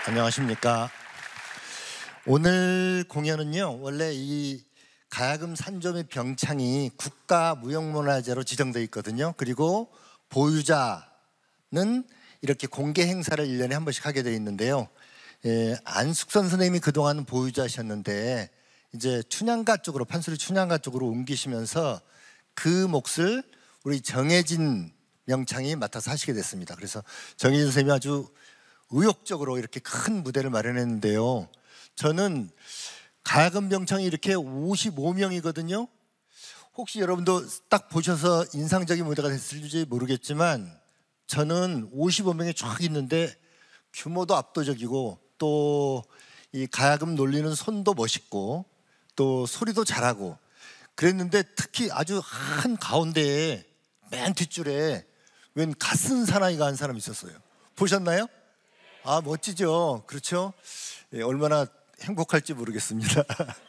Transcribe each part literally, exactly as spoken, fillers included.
안녕하십니까. 오늘 공연은요, 원래 이 가야금 산조미 병창이 국가무형문화재로 지정되어 있거든요. 그리고 보유자는 이렇게 공개 행사를 일 년에 한 번씩 하게 되어 있는데요. 예, 안숙선 선생님이 그동안 보유자셨는데 이제 춘향가 쪽으로, 판소리 춘향가 쪽으로 옮기시면서 그 몫을 우리 정혜진 명창이 맡아서 하시게 됐습니다. 그래서 정혜진 선생님이 아주 의욕적으로 이렇게 큰 무대를 마련했는데요. 저는 가야금 병창이 이렇게 오십오 명이거든요. 혹시 여러분도 딱 보셔서 인상적인 무대가 됐을지 모르겠지만 저는 오십오 명이 쫙 있는데 규모도 압도적이고 또 이 가야금 놀리는 손도 멋있고 또 소리도 잘하고 그랬는데 특히 아주 한 가운데에 맨 뒷줄에 웬 갓쓴 사나이가 한 사람이 있었어요. 보셨나요? 아, 멋지죠. 그렇죠? 예, 얼마나 행복할지 모르겠습니다.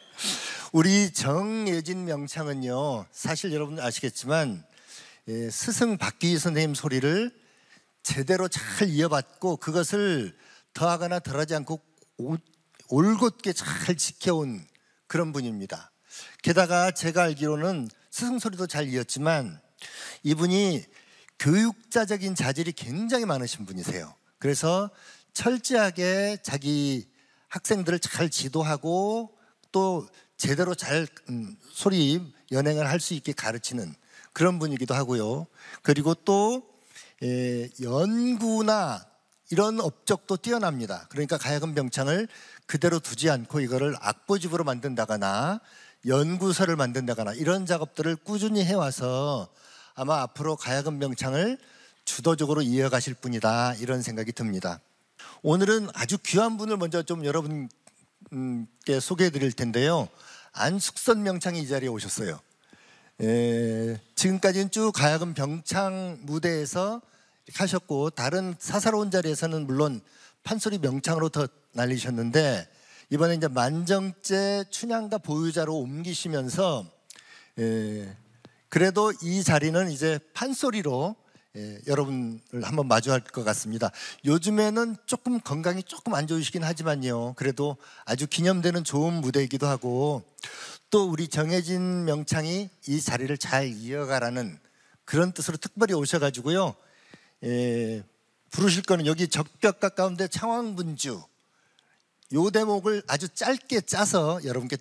우리 정예진 명창은요, 사실 여러분 아시겠지만 예, 스승 박귀 선생님 소리를 제대로 잘 이어받고 그것을 더하거나 덜하지 않고 오, 올곧게 잘 지켜온 그런 분입니다. 게다가 제가 알기로는 스승 소리도 잘 이었지만 이분이 교육자적인 자질이 굉장히 많으신 분이세요. 그래서 철저하게 자기 학생들을 잘 지도하고 또 제대로 잘 음, 소리 연행을 할 수 있게 가르치는 그런 분이기도 하고요. 그리고 또 예, 연구나 이런 업적도 뛰어납니다. 그러니까 가야금 병창을 그대로 두지 않고 이거를 악보집으로 만든다거나 연구서를 만든다거나 이런 작업들을 꾸준히 해와서 아마 앞으로 가야금 병창을 주도적으로 이어가실 분이다 이런 생각이 듭니다. 오늘은 아주 귀한 분을 먼저 좀 여러분께 소개해 드릴 텐데요. 안숙선 명창이 이 자리에 오셨어요. 에, 지금까지는 쭉 가야금 병창 무대에서 하셨고 다른 사사로운 자리에서는 물론 판소리 명창으로 더 날리셨는데 이번에 이제 만정제 춘향가 보유자로 옮기시면서 에, 그래도 이 자리는 이제 판소리로 예, 여러분을 한번 마주할 것 같습니다. 요즘에는 조금 건강이 조금 안 좋으시긴 하지만요. 그래도 아주 기념되는 좋은 무대이기도 하고 또 우리 정혜진 명창이 이 자리를 잘 이어가라는 그런 뜻으로 특별히 오셔가지고요. 예, 부르실 거는 여기 적벽가 가운데 창왕분주 요 대목을 아주 짧게 짜서 여러분께